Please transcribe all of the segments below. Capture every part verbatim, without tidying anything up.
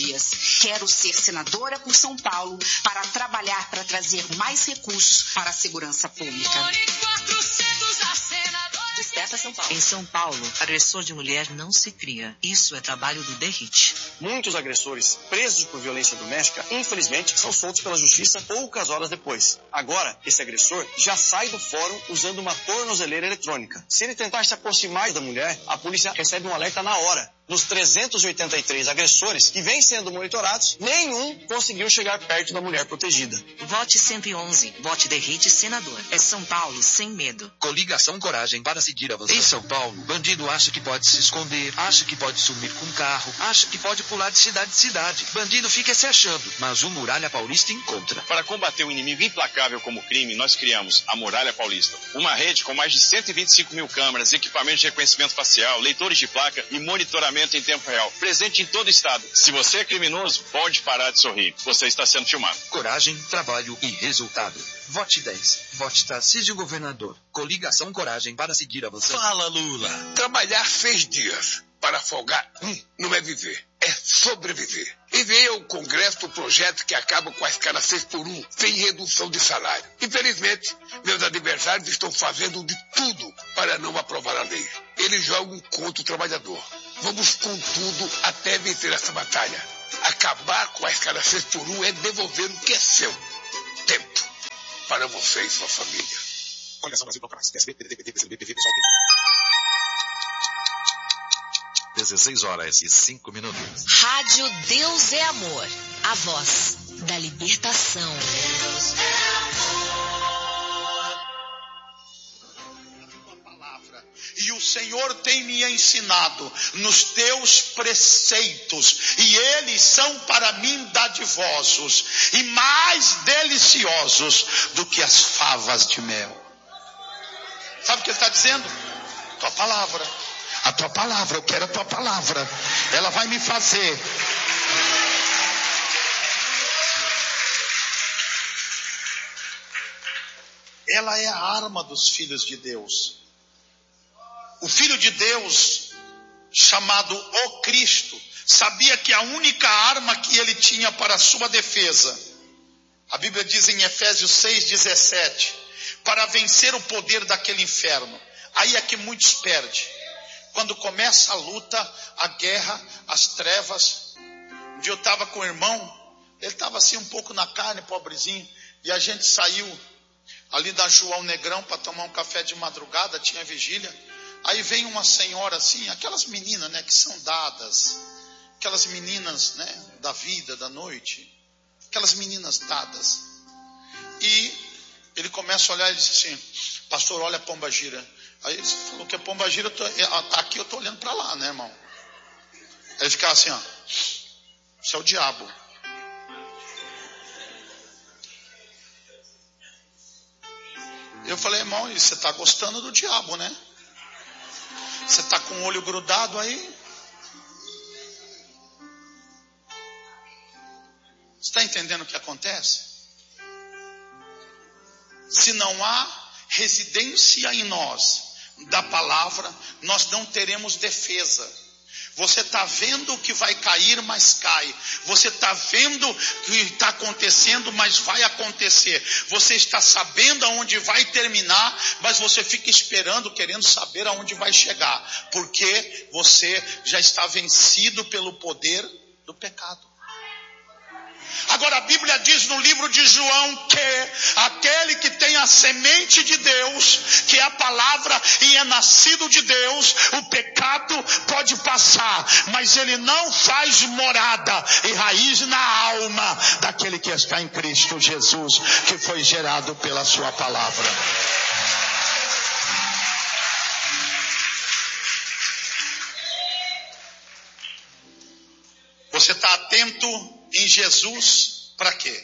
Dias. Quero ser senadora por São Paulo para trabalhar para trazer mais recursos para a segurança pública. Desteta São Paulo. Em São Paulo, agressor de mulher não se cria. Isso é trabalho do D R I T. Muitos agressores presos por violência doméstica, infelizmente, são soltos pela justiça poucas horas depois. Agora, esse agressor já sai do fórum usando uma tornozeleira eletrônica. Se ele tentar se aproximar da mulher, a polícia recebe um alerta na hora. Dos trezentos e oitenta e três agressores que vêm sendo monitorados, nenhum conseguiu chegar perto da mulher protegida. Vote cento e onze. Vote D R I T senador. É São Paulo sem medo. Coligação Coragem para seguir avançando. Em São Paulo, bandido acha que pode se esconder, acha que pode sumir com um carro, acha que pode pular de cidade em cidade. Bandido fica se achando, mas o Muralha Paulista encontra. Para combater um inimigo implacável como o crime, nós criamos a Muralha Paulista. Uma rede com mais de cento e vinte e cinco mil câmeras, equipamentos de reconhecimento facial, leitores de placa e monitoramento em tempo real, presente em todo o estado. Se você é criminoso, pode parar de sorrir. Você está sendo filmado. Coragem, trabalho e resultado. Vote dez. Vote Tarcísio Governador. Coligação Coragem para seguir avançando. Fala, Lula. Trabalhar seis dias para folgar um não é viver, é sobreviver. Enviei ao Congresso o projeto que acaba com a escala seis por um, sem redução de salário. Infelizmente, meus adversários estão fazendo de tudo para não aprovar a lei. Eles jogam contra o trabalhador. Vamos com tudo até vencer essa batalha. Acabar com a escala seis por um é devolver o que é seu. Tempo. Para você e sua família. Coligação Brasil Procurados. P S B, P D T, P T, P C B, P V, P SOL. dezesseis horas e cinco minutos. Rádio Deus é Amor. A voz da libertação. Deus é amor. E o Senhor tem me ensinado nos teus preceitos, e eles são para mim dadivosos e mais deliciosos do que as favas de mel. Sabe o que ele está dizendo? Tua palavra, a tua palavra, eu quero a tua palavra, ela vai me fazer. Ela é a arma dos filhos de Deus. O Filho de Deus, chamado o Cristo, sabia que a única arma que ele tinha para a sua defesa, a Bíblia diz em Efésios seis, dezessete, para vencer o poder daquele inferno. Aí é que muitos perdem. Quando começa a luta, a guerra, as trevas. Um dia eu estava com o irmão, ele estava assim um pouco na carne, pobrezinho, e a gente saiu ali da João Negrão para tomar um café de madrugada, tinha vigília. Aí vem uma senhora assim, aquelas meninas, né, que são dadas, aquelas meninas, né, da vida, da noite, aquelas meninas dadas. E ele começa a olhar e diz assim: pastor, olha a pombagira. Aí ele falou que a pombagira, eu tô, aqui eu estou olhando para lá, né, irmão? Aí ele ficava assim, ó, isso é o diabo. Eu falei: irmão, e você está gostando do diabo, né? Você está com o olho grudado aí? Você está entendendo o que acontece? Se não há residência em nós da palavra, nós não teremos defesa. Você está vendo que vai cair, mas cai. Você está vendo o que está acontecendo, mas vai acontecer. Você está sabendo aonde vai terminar, mas você fica esperando, querendo saber aonde vai chegar. Porque você já está vencido pelo poder do pecado. Agora a Bíblia diz no livro de João que aquele que tem a semente de Deus, que é a palavra e é nascido de Deus, o pecado pode passar, mas ele não faz morada e raiz na alma daquele que está em Cristo Jesus, que foi gerado pela sua palavra. Você está atento em Jesus para quê?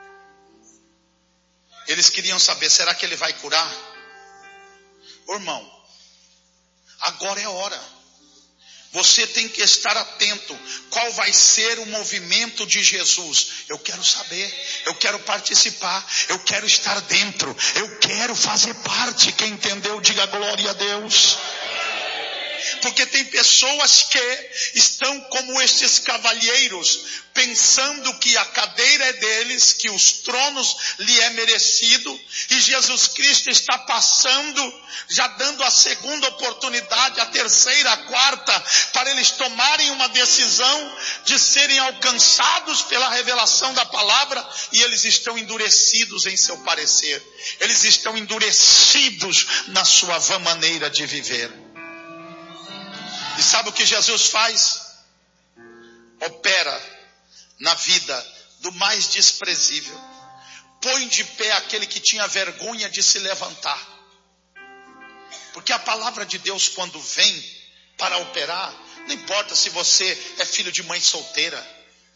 Eles queriam saber, será que ele vai curar? Ô, irmão, agora é hora. Você tem que estar atento. Qual vai ser o movimento de Jesus? Eu quero saber, eu quero participar, eu quero estar dentro, eu quero fazer parte. Quem entendeu, diga glória a Deus. Porque tem pessoas que estão como estes cavalheiros, pensando que a cadeira é deles, que os tronos lhe é merecido, e Jesus Cristo está passando, já dando a segunda oportunidade, a terceira, a quarta, para eles tomarem uma decisão de serem alcançados pela revelação da palavra, e eles estão endurecidos em seu parecer, eles estão endurecidos na sua vã maneira de viver. E sabe o que Jesus faz? Opera na vida do mais desprezível, põe de pé aquele que tinha vergonha de se levantar. Porque a palavra de Deus, quando vem para operar, não importa se você é filho de mãe solteira,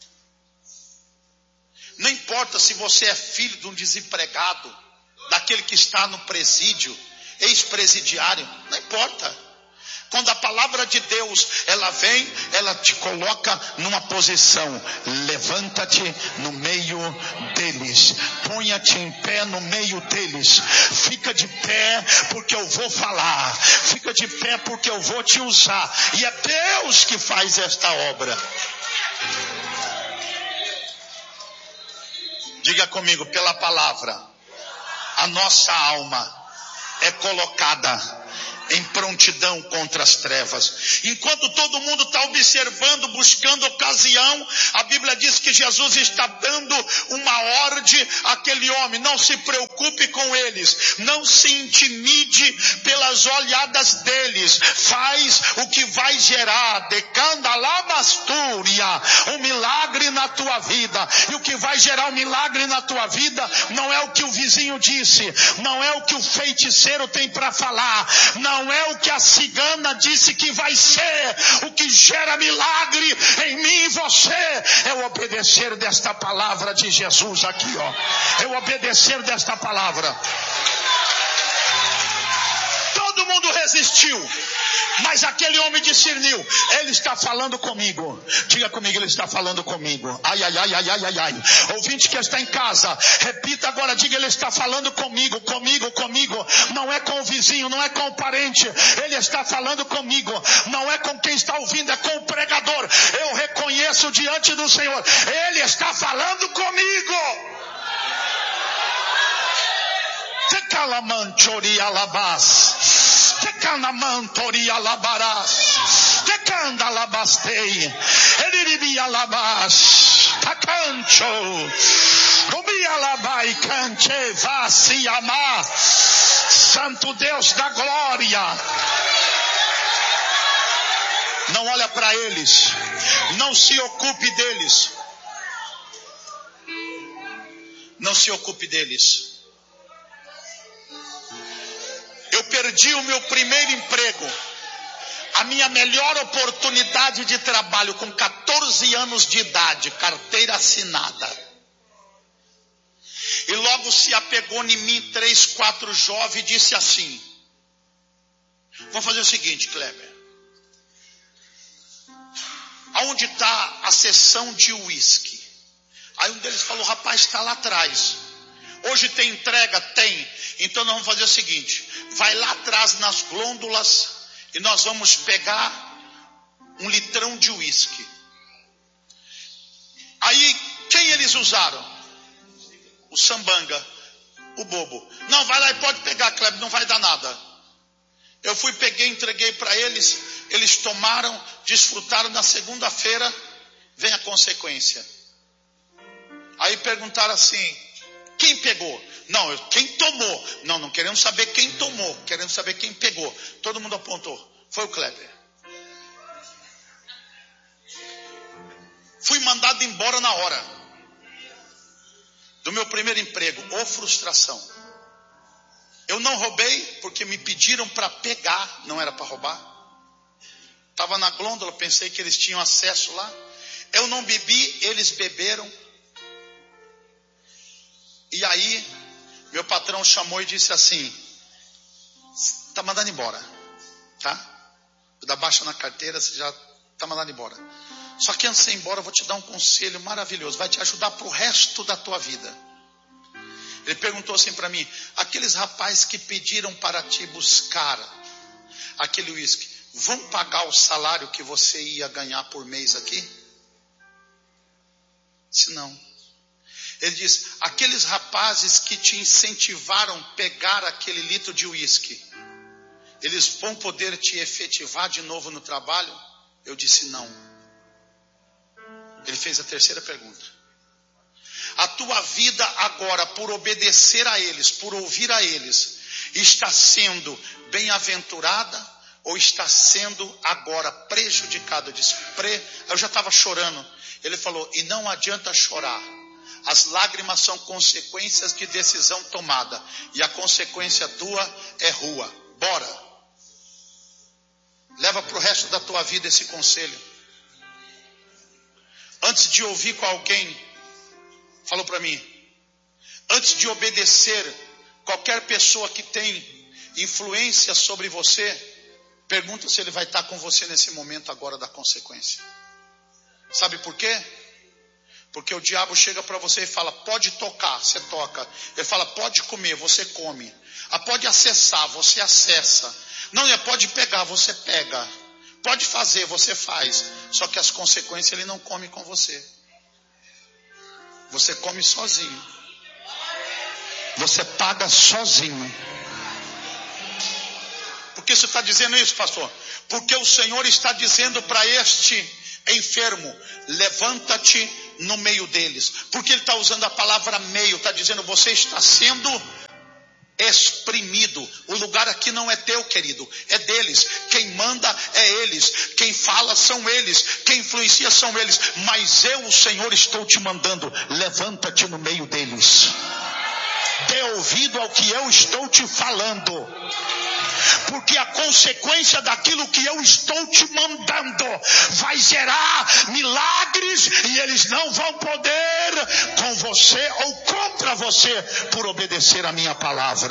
não importa se você é filho de um desempregado, daquele que está no presídio, ex-presidiário, não importa. Quando a palavra de Deus, ela vem, ela te coloca numa posição. Levanta-te no meio deles. Ponha-te em pé no meio deles. Fica de pé porque eu vou falar. Fica de pé porque eu vou te usar. E é Deus que faz esta obra. Diga comigo, pela palavra, a nossa alma é colocada em prontidão contra as trevas. Enquanto todo mundo está observando, buscando ocasião, a Bíblia diz que Jesus está dando uma ordem àquele homem: não se preocupe com eles, não se intimide pelas olhadas deles, faz o que vai gerar decandalabastúria, um milagre na tua vida. E o que vai gerar um milagre na tua vida não é o que o vizinho disse, não é o que o feiticeiro tem para falar, não Não é o que a cigana disse que vai ser. O que gera milagre em mim e você é o obedecer desta palavra de Jesus aqui, ó. É o obedecer desta palavra. Todo mundo resistiu, mas aquele homem discerniu. Ele está falando comigo. Diga comigo, ele está falando comigo. Ai, ai, ai, ai, ai, ai, ai. Ouvinte que está em casa, repita agora, diga: ele está falando comigo, comigo, comigo. Não é com o vizinho, não é com o parente. Ele está falando comigo. Não é com quem está ouvindo, é com o pregador. Eu reconheço diante do Senhor. Ele está falando comigo. Tecalamantori alabás, tecanamantori alabarás, tecandalabastei, eliribi alabás, tacancho, comi alabai canche vasi amar, Santo Deus da glória. Não olha para eles, não se ocupe deles, não se ocupe deles. Eu perdi o meu primeiro emprego, a minha melhor oportunidade de trabalho com catorze anos de idade, carteira assinada. E logo se apegou em mim três, quatro jovens e disse assim: vamos fazer o seguinte, Kleber. Aonde está a seção de uísque? Aí um deles falou: rapaz, está lá atrás. Hoje tem entrega? Tem. Então nós vamos fazer o seguinte: vai lá atrás nas glândulas e nós vamos pegar um litrão de uísque. Aí quem eles usaram? O sambanga, o bobo. Não, vai lá e pode pegar, Kleber, não vai dar nada. Eu fui, peguei, entreguei para eles. Eles tomaram, desfrutaram. Na segunda-feira vem a consequência. Aí perguntaram assim: quem pegou? Não, quem tomou? Não, não queremos saber quem tomou, queremos saber quem pegou. Todo mundo apontou: foi o Kleber. Fui mandado embora na hora do meu primeiro emprego. Ô frustração. Eu não roubei porque me pediram para pegar, não era para roubar. Estava na glândula, pensei que eles tinham acesso lá. Eu não bebi, eles beberam. E aí, meu patrão chamou e disse assim: está mandando embora, tá? Vou dar baixa na carteira, você já está mandando embora. Só que antes de ir embora, eu vou te dar um conselho maravilhoso, vai te ajudar para o resto da tua vida. Ele perguntou assim para mim: aqueles rapazes que pediram para te buscar aquele uísque, vão pagar o salário que você ia ganhar por mês aqui? Se não. Ele diz, aqueles rapazes que te incentivaram a pegar aquele litro de uísque, eles vão poder te efetivar de novo no trabalho? Eu disse não. Ele fez a terceira pergunta. A tua vida agora, por obedecer a eles, por ouvir a eles, está sendo bem-aventurada ou está sendo agora prejudicada? Eu disse, pre... eu já estava chorando. Ele falou, e não adianta chorar. As lágrimas são consequências de decisão tomada. E a consequência tua é rua. Bora. Leva para o resto da tua vida esse conselho. Antes de ouvir com alguém, falou para mim, antes de obedecer qualquer pessoa que tem influência sobre você, pergunta se ele vai estar com você nesse momento agora da consequência. Sabe por quê? Porque o diabo chega para você e fala, pode tocar, você toca. Ele fala, pode comer, você come. Ah, pode acessar, você acessa. Não, é pode pegar, você pega. Pode fazer, você faz. Só que as consequências ele não come com você. Você come sozinho. Você paga sozinho. Por que você está dizendo isso, pastor? Porque o Senhor está dizendo para este enfermo, levanta-te no meio deles. Porque ele está usando a palavra meio, está dizendo, você está sendo exprimido. O lugar aqui não é teu, querido, é deles. Quem manda é eles, quem fala são eles, quem influencia são eles. Mas eu, o Senhor, estou te mandando, levanta-te no meio deles. Dê ouvido ao que eu estou te falando. Porque a consequência daquilo que eu estou te mandando vai gerar milagres e eles não vão poder com você ou contra você por obedecer a minha palavra.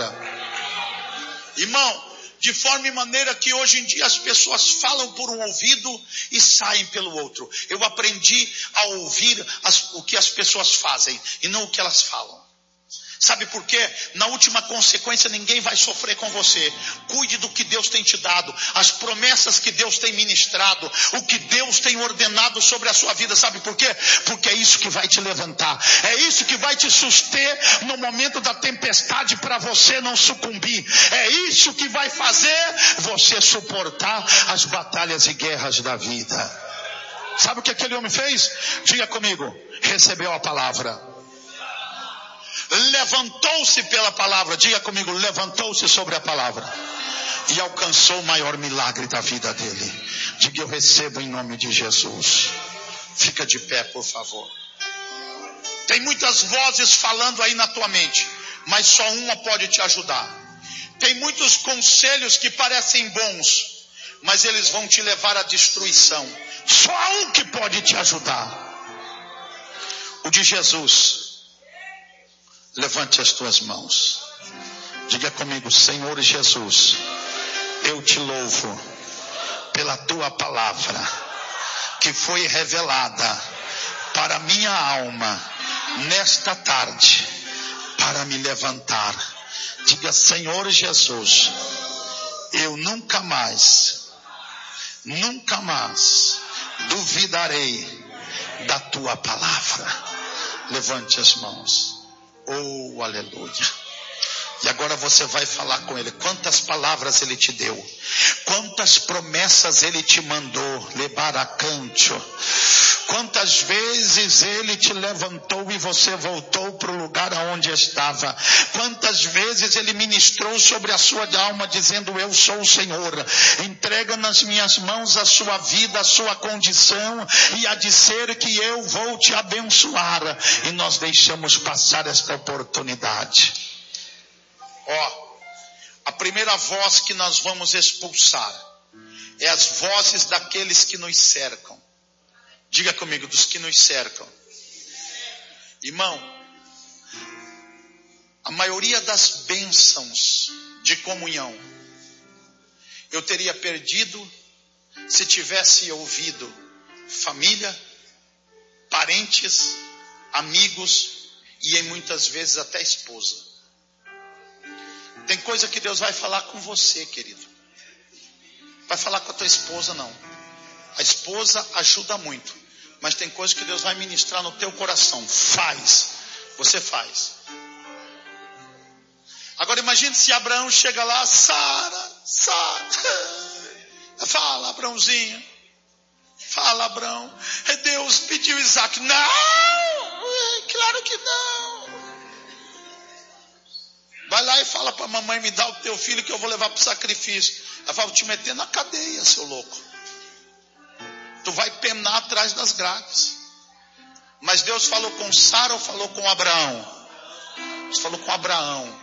Irmão, de forma e maneira que hoje em dia as pessoas falam por um ouvido e saem pelo outro. Eu aprendi a ouvir as, o que as pessoas fazem e não o que elas falam. Sabe por quê? Na última consequência ninguém vai sofrer com você. Cuide do que Deus tem te dado, as promessas que Deus tem ministrado, o que Deus tem ordenado sobre a sua vida. Sabe por quê? Porque é isso que vai te levantar, é isso que vai te suster no momento da tempestade para você não sucumbir. É isso que vai fazer você suportar as batalhas e guerras da vida. Sabe o que aquele homem fez? Diga comigo, recebeu a palavra. Levantou-se pela palavra. Diga comigo, levantou-se sobre a palavra e alcançou o maior milagre da vida dele. Diga, eu recebo em nome de Jesus. Fica de pé, por favor. Tem muitas vozes falando aí na tua mente, mas só uma pode te ajudar. Tem muitos conselhos que parecem bons, mas eles vão te levar à destruição. Só há um que pode te ajudar, o de Jesus. Levante as tuas mãos. Diga comigo, Senhor Jesus, eu te louvo pela tua palavra que foi revelada para minha alma nesta tarde para me levantar. Diga, Senhor Jesus, eu nunca mais, nunca mais duvidarei da tua palavra. Levante as mãos. Oh, aleluia. E agora você vai falar com ele. Quantas palavras ele te deu, quantas promessas ele te mandou. Lebaracantio. Quantas vezes ele te levantou e você voltou para o lugar aonde estava. Quantas vezes ele ministrou sobre a sua alma dizendo, eu sou o Senhor, entrega nas minhas mãos a sua vida, a sua condição, e há de ser que eu vou te abençoar. E nós deixamos passar esta oportunidade. Ó, a primeira voz que nós vamos expulsar é as vozes daqueles que nos cercam. Diga comigo, dos que nos cercam. Irmão, a maioria das bênçãos de comunhão eu teria perdido se tivesse ouvido família, parentes, amigos e muitas vezes até esposa. Tem coisa que Deus vai falar com você, querido. vai falar com a tua esposa, não. A esposa ajuda muito, mas tem coisas que Deus vai ministrar no teu coração. Faz, você faz. Agora imagine se Abraão chega lá, Sara, Sara, fala, Abraãozinho, fala, Abraão, Deus pediu Isaac. Não, claro que não. Vai lá e fala para a mamãe, me dá o teu filho que eu vou levar para o sacrifício. Ela fala, vou te meter na cadeia, seu louco. Tu vai penar atrás das grades. Mas Deus falou com Sara ou falou com Abraão? Deus falou com Abraão.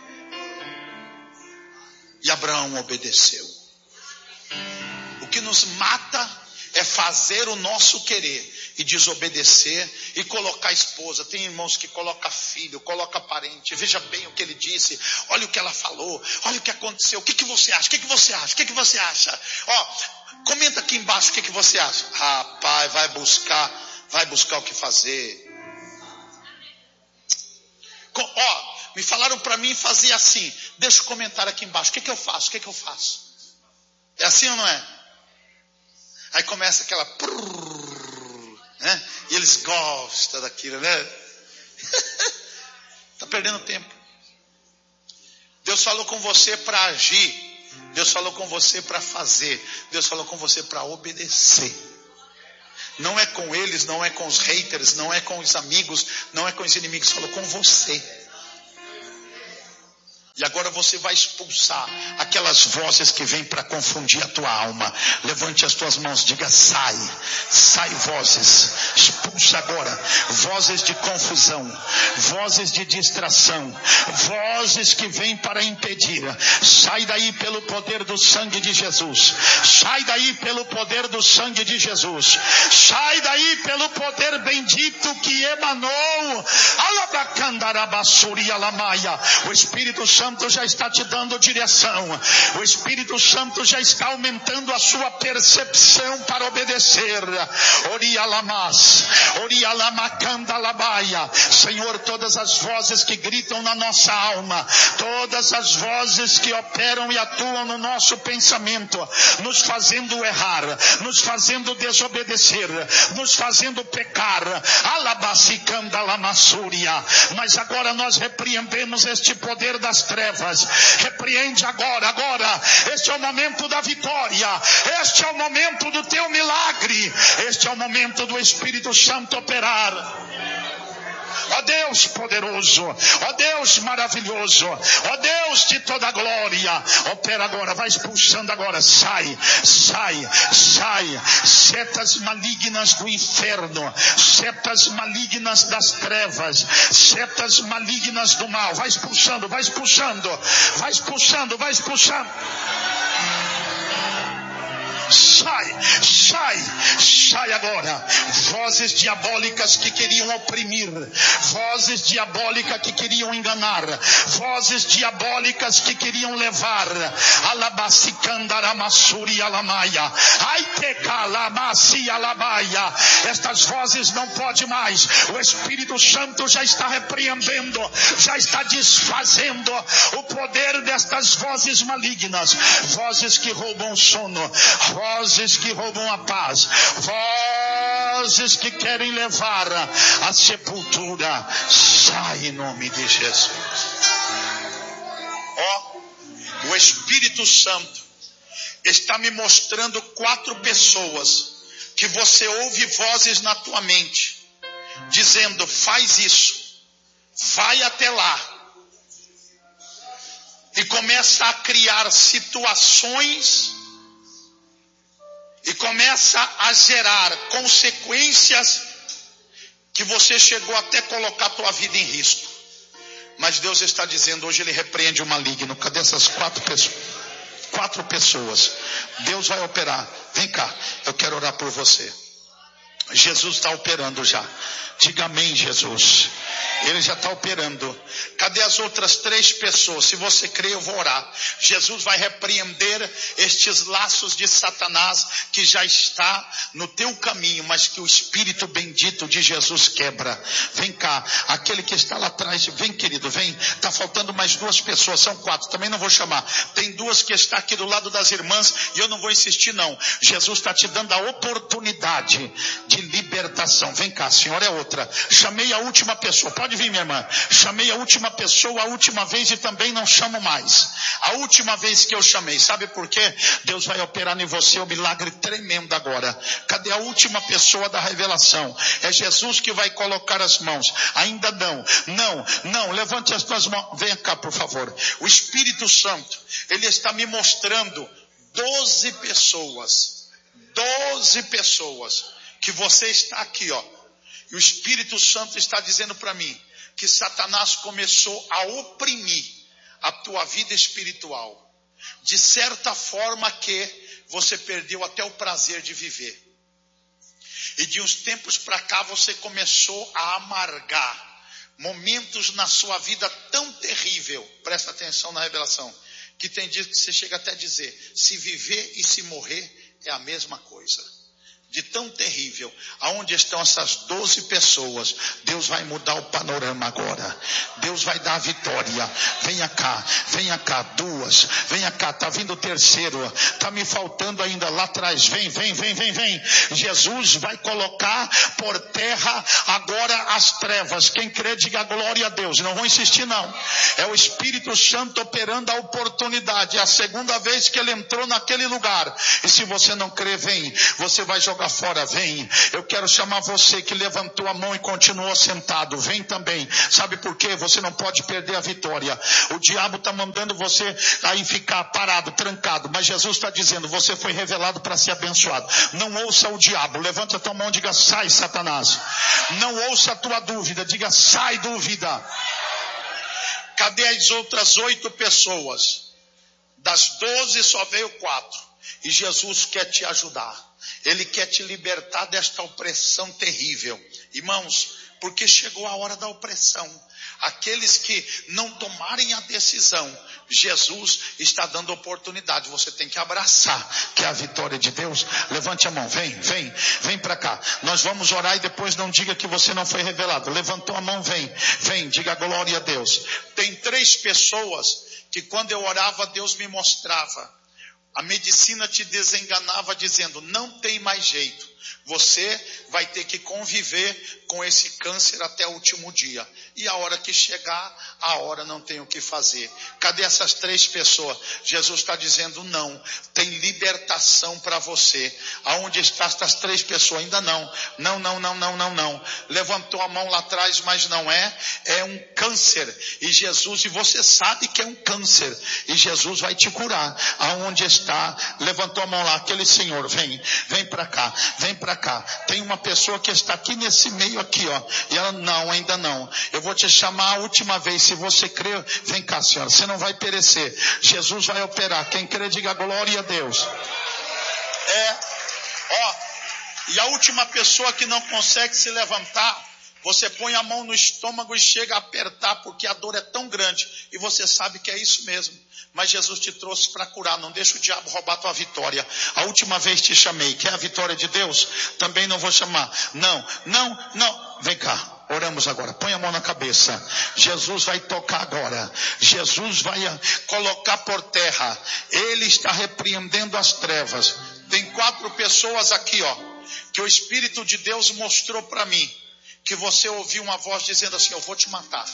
E Abraão obedeceu. O que nos mata é fazer o nosso querer e desobedecer e colocar esposa. Tem irmãos que colocam filho, coloca parente. Veja bem o que ele disse. Olha o que ela falou. Olha o que aconteceu. O que, que você acha? O que, que você acha? O que, que você acha? Ó, comenta aqui embaixo o que, que você acha. Rapaz, vai buscar, vai buscar o que fazer. Com, ó, me falaram para mim fazer assim. Deixa o comentário aqui embaixo. O que, que eu faço? O que, que eu faço? É assim ou não é? Aí começa aquela... Prrr, né? E eles gostam daquilo, né? Está perdendo tempo. Deus falou com você para agir. Deus falou com você para fazer. Deus falou com você para obedecer. Não é com eles, não é com os haters, não é com os amigos, não é com os inimigos. Falou com você. E agora você vai expulsar aquelas vozes que vêm para confundir a tua alma. Levante as tuas mãos, diga sai. Sai vozes. Expulsa agora. Vozes de confusão. Vozes de distração. Vozes que vêm para impedir. Sai daí pelo poder do sangue de Jesus. Sai daí pelo poder do sangue de Jesus. Sai daí pelo poder bendito que emanou. O Espírito Santo Santo já está te dando direção. O Espírito Santo já está aumentando a sua percepção para obedecer. Orialamas, Orialamakandalabaia. Senhor, todas as vozes que gritam na nossa alma, todas as vozes que operam e atuam no nosso pensamento, nos fazendo errar, nos fazendo desobedecer, nos fazendo pecar. Alabacicandalamassúria. Mas agora nós repreendemos este poder das trevas. Repreende agora, agora. Este é o momento da vitória. Este é o momento do teu milagre. Este é o momento do Espírito Santo operar. Ó Deus poderoso, ó Deus maravilhoso, ó Deus de toda glória, opera agora, vai expulsando agora, sai, sai, sai, setas malignas do inferno, setas malignas das trevas, setas malignas do mal, vai expulsando, vai expulsando, vai expulsando, vai expulsando. Sai, sai, sai agora. Vozes diabólicas que queriam oprimir, vozes diabólicas que queriam enganar, vozes diabólicas que queriam levar. Alabacicandaramasuri alamaia, aitecalamasi alabaia. Estas vozes não pode mais. O Espírito Santo já está repreendendo, já está desfazendo o poder destas vozes malignas, vozes que roubam o sono, vozes que roubam a paz, vozes que querem levar a sepultura. Sai em nome de Jesus. Ó, oh, o Espírito Santo está me mostrando quatro pessoas que você ouve vozes na tua mente dizendo: faz isso, vai até lá, e começa a criar situações e começa a gerar consequências que você chegou até colocar a tua vida em risco. Mas Deus está dizendo hoje, Ele repreende o maligno. Cadê essas quatro pessoas? Quatro pessoas. Deus vai operar. Vem cá, eu quero orar por você. Jesus está operando já. Diga amém, Jesus. Ele já está operando. Cadê as outras três pessoas? Se você crê, eu vou orar. Jesus vai repreender estes laços de Satanás que já está no teu caminho, mas que o Espírito bendito de Jesus quebra. Vem cá, aquele que está lá atrás, vem querido, vem. Está faltando mais duas pessoas, são quatro, também não vou chamar. Tem duas que está aqui do lado das irmãs e eu não vou insistir não. Jesus está te dando a oportunidade de libertação. Vem cá, senhora é outra. Chamei a última pessoa, pode vir minha irmã. Chamei a última pessoa a última vez e também não chamo mais. A última vez que eu chamei, sabe por quê? Deus vai operar em você um milagre tremendo agora. Cadê a última pessoa da revelação? É Jesus que vai colocar as mãos. Ainda não, não, não, levante as tuas mãos, venha cá por favor. O Espírito Santo, Ele está me mostrando doze pessoas, doze pessoas, que você está aqui ó, e o Espírito Santo está dizendo para mim, que Satanás começou a oprimir a tua vida espiritual, de certa forma que você perdeu até o prazer de viver. E de uns tempos para cá você começou a amargar momentos na sua vida tão terrível, presta atenção na revelação, que tem dias que você chega até a dizer, se viver e se morrer é a mesma coisa. De tão terrível, aonde estão essas doze pessoas, Deus vai mudar o panorama agora, Deus vai dar a vitória. Venha cá, venha cá, duas, venha cá, tá vindo o terceiro, tá me faltando ainda lá atrás, vem, vem, vem, vem, vem. Jesus vai colocar por terra agora as trevas. Quem crê, diga glória a Deus. Não vou insistir não, é o Espírito Santo operando a oportunidade. É a segunda vez que ele entrou naquele lugar, e se você não crê, vem, você vai jogar fora, vem. Eu quero chamar você que levantou a mão e continuou sentado, vem também. Sabe por quê? Você não pode perder a vitória. O diabo está mandando você aí ficar parado, trancado, mas Jesus está dizendo, você foi revelado para ser abençoado. Não ouça o diabo, levanta a tua mão e diga, sai Satanás. Não ouça a tua dúvida, diga, sai dúvida. Cadê as outras oito pessoas? Das doze só veio quatro, e Jesus quer te ajudar. Ele quer te libertar desta opressão terrível. Irmãos, porque chegou a hora da opressão. Aqueles que não tomarem a decisão, Jesus está dando oportunidade. Você tem que abraçar, que é a vitória de Deus. Levante a mão, vem, vem, vem para cá. Nós vamos orar e depois não diga que você não foi revelado. Levantou a mão, vem, vem, diga glória a Deus. Tem três pessoas que quando eu orava, Deus me mostrava. A medicina te desenganava dizendo, não tem mais jeito. Você vai ter que conviver com esse câncer até o último dia. E a hora que chegar, a hora não tem o que fazer. Cadê essas três pessoas? Jesus está dizendo não. Tem libertação para você. Aonde estão essas três pessoas? Ainda não. Não, não, não, não, não, não. Levantou a mão lá atrás, mas não é. É um câncer. E Jesus, e você sabe que é um câncer. E Jesus vai te curar. Aonde está? Levantou a mão lá. Aquele senhor, vem, vem para cá. Vem para cá. Tem uma pessoa que está aqui nesse meio aqui, ó. E ela, não, ainda não. Eu vou te chamar a última vez. Se você crer, vem cá, senhora. Você não vai perecer. Jesus vai operar. Quem crê, diga glória a Deus. É, ó. E a última pessoa que não consegue se levantar, você põe a mão no estômago e chega a apertar, porque a dor é tão grande. E você sabe que é isso mesmo. Mas Jesus te trouxe para curar. Não deixa o diabo roubar tua vitória. A última vez te chamei. Quer a vitória de Deus? Também não vou chamar. Não, não, não. Vem cá. Oramos agora. Põe a mão na cabeça. Jesus vai tocar agora. Jesus vai colocar por terra. Ele está repreendendo as trevas. Tem quatro pessoas aqui, ó, que o Espírito de Deus mostrou para mim. Que você ouviu uma voz dizendo assim, eu vou te matar.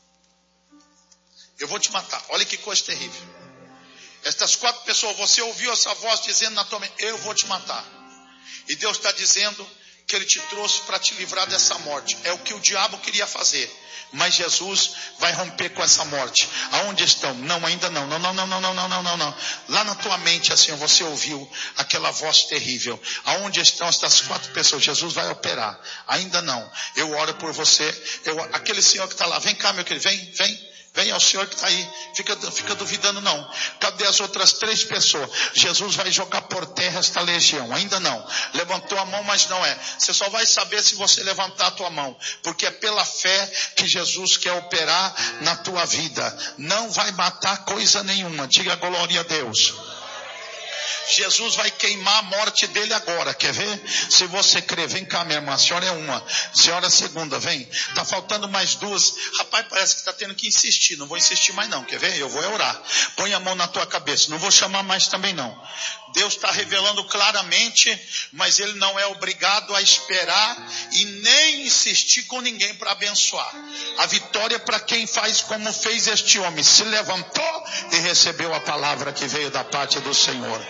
Eu vou te matar. Olha que coisa terrível. Estas quatro pessoas, você ouviu essa voz dizendo na tua mente, eu vou te matar. E Deus está dizendo que Ele te trouxe para te livrar dessa morte. É o que o diabo queria fazer. Mas Jesus vai romper com essa morte. Aonde estão? Não, ainda não. Não, não, não, não, não, não, não, não, não. Lá na tua mente, assim, você ouviu aquela voz terrível. Aonde estão estas quatro pessoas? Jesus vai operar. Ainda não. Eu oro por você. Eu, aquele senhor que está lá, vem cá, meu querido, vem, vem. Vem ao Senhor que está aí. Fica, fica duvidando não. Cadê as outras três pessoas? Jesus vai jogar por terra esta legião. Ainda não. Levantou a mão, mas não é. Você só vai saber se você levantar a tua mão. Porque é pela fé que Jesus quer operar na tua vida. Não vai matar coisa nenhuma. Diga glória a Deus. Jesus vai queimar a morte dele agora, quer ver? Se você crer, vem cá minha irmã, a senhora é uma, a senhora é a segunda, vem. Tá faltando mais duas. Rapaz, parece que está tendo que insistir, não vou insistir mais não, quer ver? Eu vou orar. Põe a mão na tua cabeça, não vou chamar mais também não. Deus está revelando claramente, mas Ele não é obrigado a esperar e nem insistir com ninguém para abençoar. A vitória é para quem faz como fez este homem, se levantou e recebeu a palavra que veio da parte do Senhor.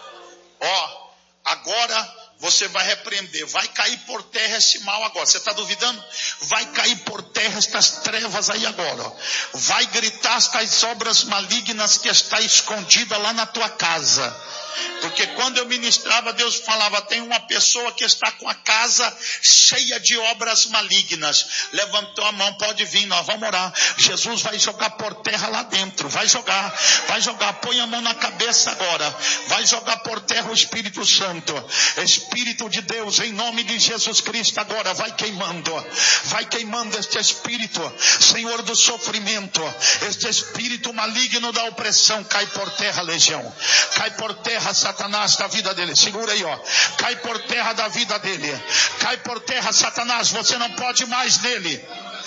Ó, agora você vai repreender, vai cair por terra esse mal agora. Você está duvidando? Vai cair por terra estas trevas aí agora. Ó. Vai gritar estas obras malignas que está escondida lá na tua casa. Porque quando eu ministrava, Deus falava, tem uma pessoa que está com a casa cheia de obras malignas. Levantou a mão, pode vir, nós vamos orar. Jesus vai jogar por terra lá dentro, vai jogar, vai jogar, põe a mão na cabeça agora. Vai jogar por terra o Espírito Santo. Espírito de Deus, em nome de Jesus Cristo agora, vai queimando. Vai queimando este espírito, Senhor do sofrimento. Este espírito maligno da opressão, cai por terra, legião. Cai por terra, Satanás, da vida dele. Segura aí, ó. Cai por terra da vida dele. Cai por terra, Satanás. Você não pode mais nele.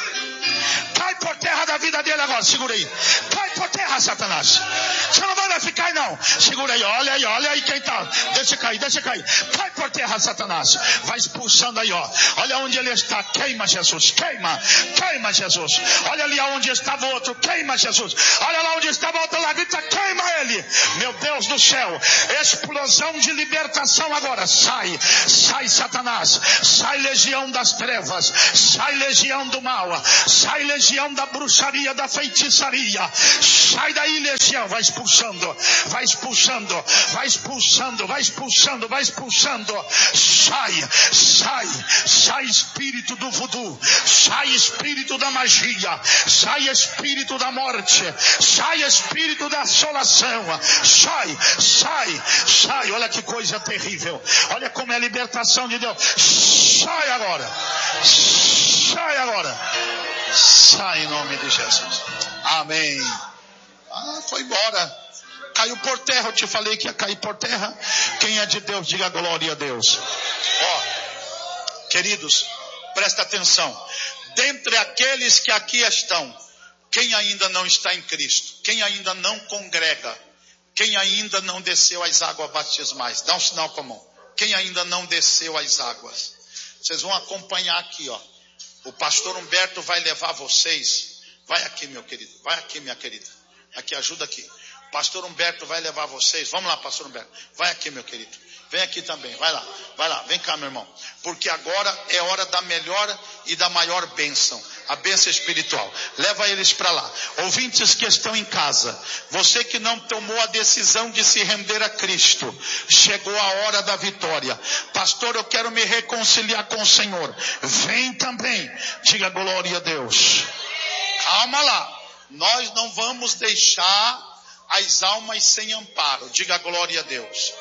Cai por terra da vida dele agora. Segura aí. Cai por terra, Satanás. Você não vai ficar, não. Segura aí. Olha aí, olha aí quem tá. Deixa cair, deixa cair. Cai por terra, Satanás. Vai expulsando aí, ó. Olha onde ele está. Queima, Jesus. Queima. Queima, Jesus. Olha ali onde estava o outro. Queima, Jesus. Olha lá onde estava o outro lá. Grita, queima ele. Meu Deus do céu. Explosão de libertação agora. Sai. Sai, Satanás. Sai, legião das trevas. Sai, legião do mal. Sai, legião da bruxaria, da feitiçaria. Sai daí, legião. Vai expulsando, vai expulsando, vai expulsando, vai expulsando, vai expulsando. Sai, sai, sai espírito do voodoo. Sai espírito da magia. Sai espírito da morte. Sai espírito da assolação. Sai, sai, sai. Olha que coisa terrível. Olha como é a libertação de Deus. Sai agora. Sai agora. Sai em nome de Jesus. Amém. Ah, foi embora. Caiu por terra. Eu te falei que ia cair por terra. Quem é de Deus, diga glória a Deus. Ó, queridos, presta atenção. Dentre aqueles que aqui estão, quem ainda não está em Cristo, quem ainda não congrega, quem ainda não desceu às águas batismais, dá um sinal com a mão. Quem ainda não desceu às águas, vocês vão acompanhar aqui, ó. O pastor Humberto vai levar vocês. Vai aqui, meu querido. Vai aqui, minha querida. Aqui, ajuda aqui. O pastor Humberto vai levar vocês. Vamos lá, pastor Humberto. Vai aqui, meu querido. Vem aqui também. Vai lá. Vai lá. Vem cá, meu irmão. Porque agora é hora da melhor e da maior bênção. A bênção espiritual. Leva eles para lá. Ouvintes que estão em casa. Você que não tomou a decisão de se render a Cristo. Chegou a hora da vitória. Pastor, eu quero me reconciliar com o Senhor. Vem também. Diga glória a Deus. Calma lá. Nós não vamos deixar as almas sem amparo. Diga glória a Deus.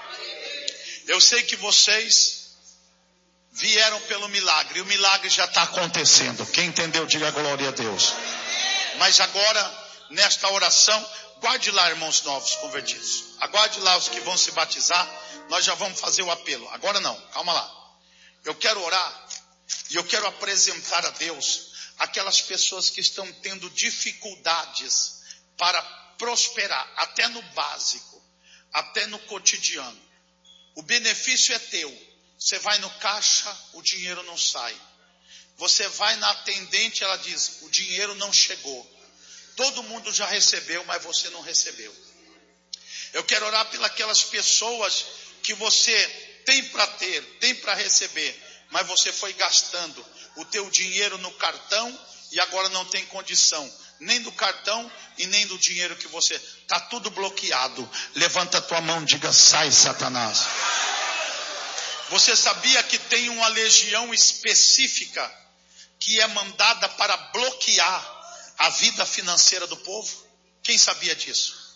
Eu sei que vocês vieram pelo milagre. E o milagre já está acontecendo. Quem entendeu, diga glória a Deus. Mas agora, nesta oração, guarde lá, irmãos novos convertidos. Aguarde lá os que vão se batizar. Nós já vamos fazer o apelo. Agora não, calma lá. Eu quero orar e eu quero apresentar a Deus aquelas pessoas que estão tendo dificuldades para prosperar, até no básico, até no cotidiano. O benefício é teu. Você vai no caixa, o dinheiro não sai. Você vai na atendente, ela diz, o dinheiro não chegou. Todo mundo já recebeu, mas você não recebeu. Eu quero orar pelas pessoas que você tem para ter, tem para receber, mas você foi gastando o teu dinheiro no cartão e agora não tem condição, nem do cartão e nem do dinheiro que você... Está tudo bloqueado. Levanta a tua mão e diga, sai, Satanás. Você sabia que tem uma legião específica que é mandada para bloquear a vida financeira do povo? Quem sabia disso?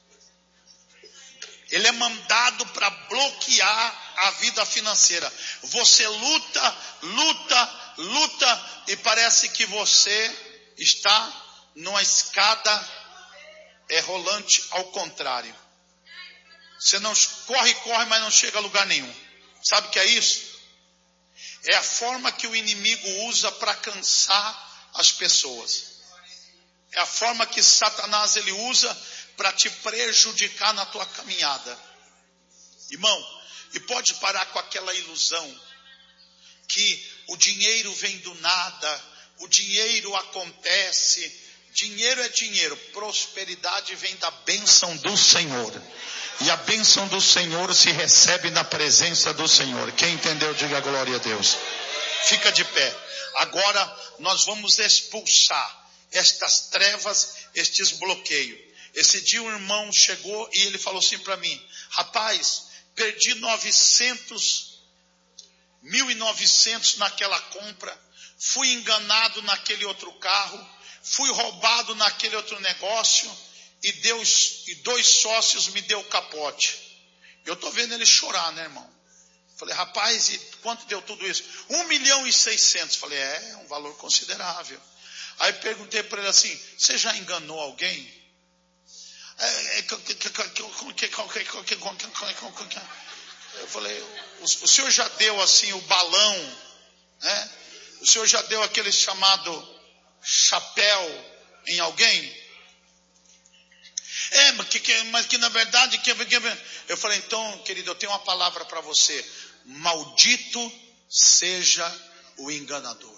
Ele é mandado para bloquear a vida financeira. Você luta, luta, luta e parece que você está numa escada é rolante ao contrário. Você não corre, corre, mas não chega a lugar nenhum. Sabe o que é isso? É a forma que o inimigo usa para cansar as pessoas. É a forma que Satanás ele usa para te prejudicar na tua caminhada. Irmão, e pode parar com aquela ilusão que o dinheiro vem do nada, o dinheiro acontece. Dinheiro é dinheiro, prosperidade vem da bênção do Senhor. E a bênção do Senhor se recebe na presença do Senhor. Quem entendeu, diga glória a Deus. Fica de pé. Agora nós vamos expulsar estas trevas, estes bloqueios. Esse dia um irmão chegou e ele falou assim para mim: rapaz, perdi novecentos, mil e novecentos naquela compra, fui enganado naquele outro carro, fui roubado naquele outro negócio e, Deus, e dois sócios me deu capote. Eu estou vendo ele chorar, né, irmão? Falei, rapaz, e quanto deu tudo isso? Um milhão e seiscentos. Falei, é, é um valor considerável. Aí perguntei para ele assim, você já enganou alguém? Eu falei, o, o senhor já deu assim o balão, né? O senhor já deu aquele chamado chapéu em alguém? É, mas que, que, mas que na verdade que, que, eu falei, então, querido, eu tenho uma palavra para você. Maldito seja o enganador.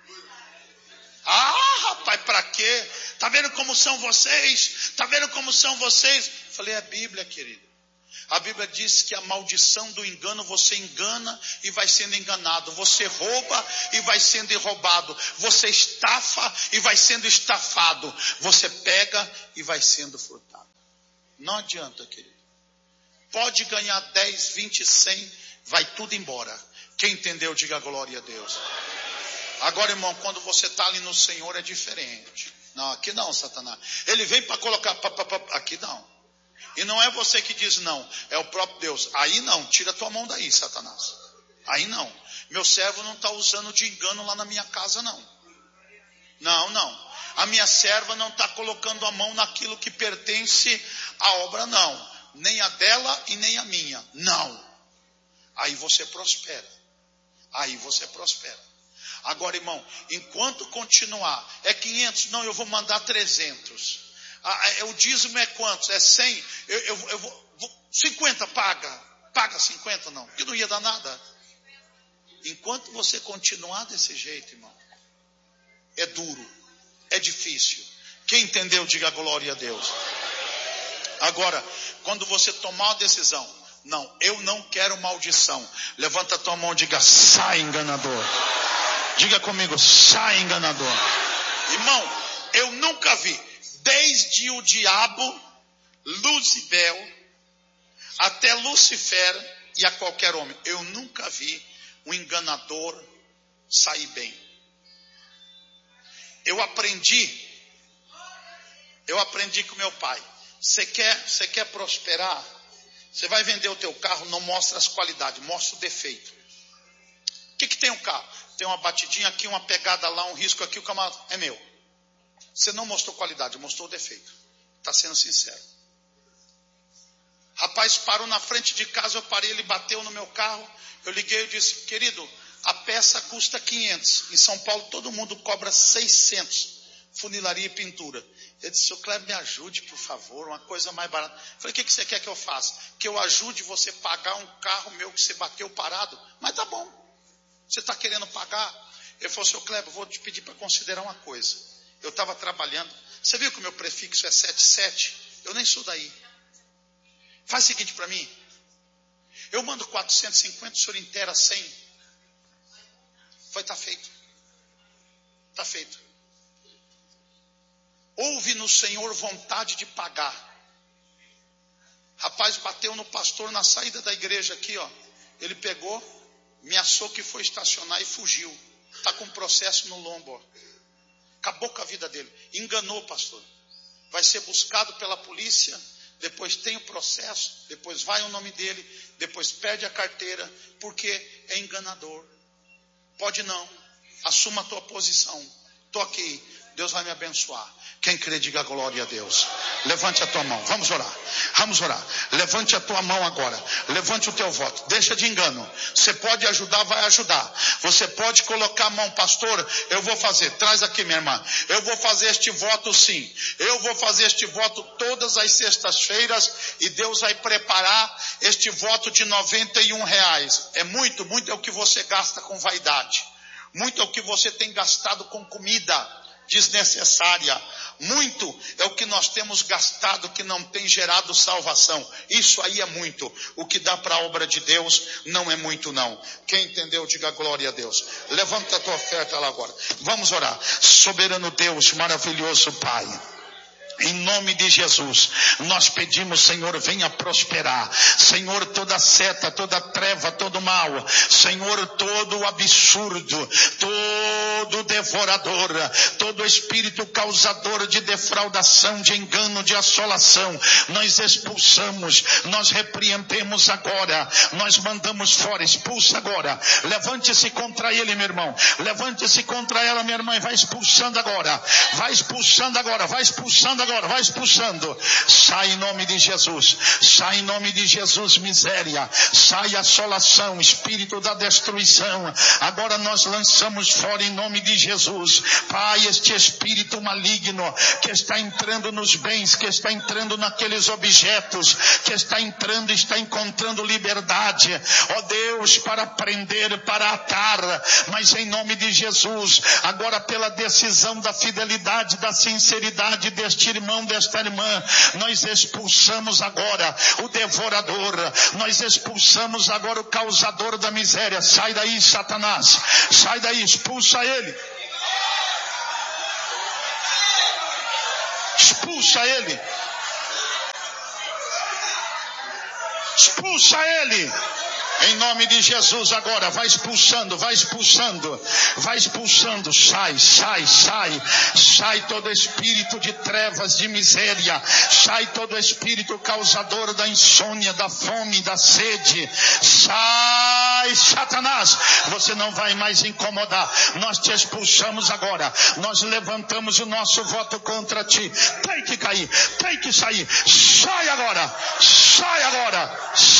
Ah, rapaz, para quê? Tá vendo como são vocês? Tá vendo como são vocês? Eu falei, é a Bíblia, querido. A Bíblia diz que a maldição do engano, você engana e vai sendo enganado. Você rouba e vai sendo roubado. Você estafa e vai sendo estafado. Você pega e vai sendo furtado. Não adianta, querido. Pode ganhar dez, vinte, cem, vai tudo embora. Quem entendeu, diga glória a Deus. Agora, irmão, quando você está ali no Senhor é diferente. Não, aqui não, Satanás. Ele vem para colocar, pá, pá, pá, aqui não. E não é você que diz não, é o próprio Deus. Aí não, tira a tua mão daí, Satanás. Aí não. Meu servo não está usando de engano lá na minha casa, não. Não, não. A minha serva não está colocando a mão naquilo que pertence à obra, não. Nem a dela e nem a minha. Não. Aí você prospera. Aí você prospera. Agora, irmão, enquanto continuar, é quinhentos, não, eu vou mandar trezentos. Ah, o dízimo é quantos? É cem? Eu, eu, eu vou, vou, cinquenta paga. Paga cinquenta não, porque não ia dar nada. Enquanto você continuar desse jeito, irmão, é duro, é difícil. Quem entendeu, diga glória a Deus. Agora, quando você tomar uma decisão, não, eu não quero maldição. Levanta a tua mão e diga, sai enganador. Diga comigo, sai enganador. Irmão, eu nunca vi. Desde o diabo, Luzibel, até Lucifer e a qualquer homem. Eu nunca vi um enganador sair bem. Eu aprendi, eu aprendi com meu pai. Você quer, você quer prosperar? Você vai vender o teu carro, não mostra as qualidades, mostra o defeito. O que que tem um carro? Tem uma batidinha aqui, uma pegada lá, um risco aqui, o camarada é meu. Você não mostrou qualidade, mostrou o defeito. Está sendo sincero. Rapaz parou na frente de casa, eu parei, ele bateu no meu carro. Eu liguei e disse, querido, a peça custa quinhentos. Em São Paulo todo mundo cobra seiscentos. Funilaria e pintura. Eu disse, seu Cleber, me ajude, por favor, uma coisa mais barata. Eu falei, o que, que você quer que eu faça? Que eu ajude você a pagar um carro meu que você bateu parado? Mas tá bom. Você está querendo pagar? Ele falou, seu Cleber, vou te pedir para considerar uma coisa. Eu estava trabalhando. Você viu que o meu prefixo é setenta e sete? Eu nem sou daí. Faz o seguinte para mim. Eu mando quatrocentos e cinquenta, o senhor inteira cem. Foi, está feito. Está feito. Houve no Senhor vontade de pagar. Rapaz, bateu no pastor na saída da igreja aqui, ó. Ele pegou, me assou que foi estacionar e fugiu. Está com processo no lombo, ó. Acabou com a vida dele. Enganou, pastor. Vai ser buscado pela polícia, depois tem o processo, depois vai o nome dele, depois perde a carteira, porque é enganador. Pode não. Assuma a tua posição. Estou aqui. Deus vai me abençoar. Quem crê, diga glória a Deus. Levante a tua mão. Vamos orar. Vamos orar. Levante a tua mão agora. Levante o teu voto. Deixa de engano. Você pode ajudar, vai ajudar. Você pode colocar a mão, pastor. Eu vou fazer. Traz aqui, minha irmã. Eu vou fazer este voto sim. Eu vou fazer este voto todas as sextas-feiras. E Deus vai preparar este voto de noventa e um reais. É muito, muito é o que você gasta com vaidade. Muito é o que você tem gastado com comida desnecessária. Muito é o que nós temos gastado que não tem gerado salvação. Isso aí é muito. O que dá para a obra de Deus não é muito não. Quem entendeu, diga glória a Deus. Levanta a tua oferta lá agora. Vamos orar. Soberano Deus, maravilhoso Pai, em nome de Jesus, nós pedimos, Senhor, venha prosperar. Senhor, toda seta, toda treva, todo mal. Senhor, todo absurdo, todo devorador, todo espírito causador de defraudação, de engano, de assolação, nós expulsamos, nós repreendemos agora, nós mandamos fora, expulsa agora. Levante-se contra ele, meu irmão. Levante-se contra ela, minha irmã, e vai expulsando agora. Vai expulsando agora, vai expulsando agora, vai expulsando. Sai em nome de Jesus. Sai em nome de Jesus, miséria. Sai assolação, espírito da destruição. Agora nós lançamos fora em nome de Jesus. Pai, este espírito maligno que está entrando nos bens, que está entrando naqueles objetos, que está entrando e está encontrando liberdade. Ó Deus, para prender, para atar. Mas em nome de Jesus, agora pela decisão da fidelidade, da sinceridade deste irmão, desta irmã, nós expulsamos agora o devorador, nós expulsamos agora o causador da miséria. Sai daí, Satanás, sai daí, expulsa ele, expulsa ele, expulsa ele. Em nome de Jesus agora, vai expulsando, vai expulsando, vai expulsando, sai, sai, sai, sai todo espírito de trevas, de miséria, sai todo espírito causador da insônia, da fome, da sede, sai, Satanás, você não vai mais incomodar, nós te expulsamos agora, nós levantamos o nosso voto contra ti, tem que cair, tem que sair, sai agora, sai agora,